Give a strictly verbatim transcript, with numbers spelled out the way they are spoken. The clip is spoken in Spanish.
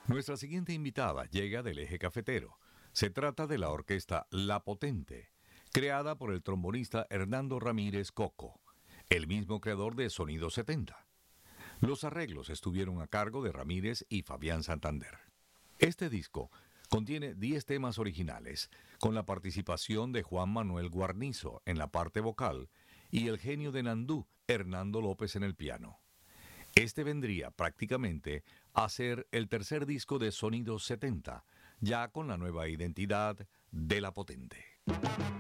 Nuestra siguiente invitada llega del eje cafetero. Se trata de la orquesta La Potente, creada por el trombonista Hernando Ramírez Coco, el mismo creador de Sonido setenta. Los arreglos estuvieron a cargo de Ramírez y Fabián Santander. Este disco contiene diez temas originales, con la participación de Juan Manuel Guarnizo en la parte vocal y el genio de Nandú, Hernando López, en el piano. Este vendría prácticamente a ser el tercer disco de Sonido setenta, ya con la nueva identidad de La Potente.